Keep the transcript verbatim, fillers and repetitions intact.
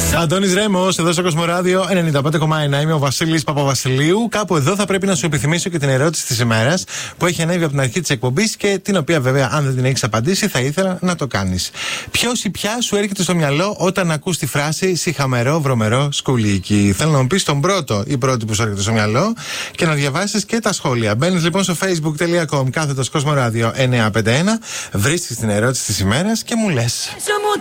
Αντώνης Ρέμος, εδώ στο Κοσμοράδιο ενενήντα πέντε κόμμα ένα. Είμαι ο Βασίλης Παπαβασιλείου. Κάπου εδώ θα πρέπει να σου επιθυμήσω και την ερώτηση της ημέρας που έχει ανέβει από την αρχή της εκπομπής και την οποία βέβαια, αν δεν την έχεις απαντήσει, θα ήθελα να το κάνεις. Ποιος ή ποια σου έρχεται στο μυαλό όταν ακούς τη φράση «σιχαμερό, βρωμερό, σκουλίκι»? Θέλω να μου πεις τον πρώτο ή πρώτη που σου έρχεται στο μυαλό και να διαβάσεις και τα σχόλια. Μπαίνεις λοιπόν στο facebook τελεία com κάθετος Κοσμοράδιο εννιακόσια πενήντα ένα, βρίσκεις την ερώτηση της ημέρας και μου λες.